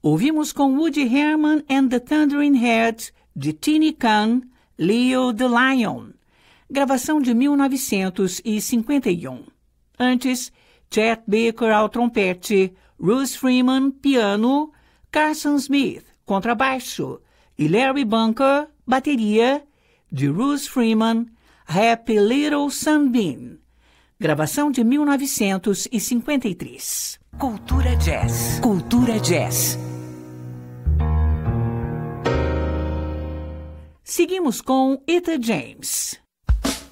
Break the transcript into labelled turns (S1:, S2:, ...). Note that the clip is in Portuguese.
S1: Ouvimos com Woody Herman and the Thundering Heads, de Tiny Khan, Leo the Lion, gravação de 1951. Antes, Chet Baker ao trompete, Russ Freeman, piano, Carson Smith, contrabaixo, e Larry Bunker, bateria, de Russ Freeman, Happy Little Sunbeam, gravação de 1953. Cultura Jazz. Cultura Jazz. Seguimos com Etta James.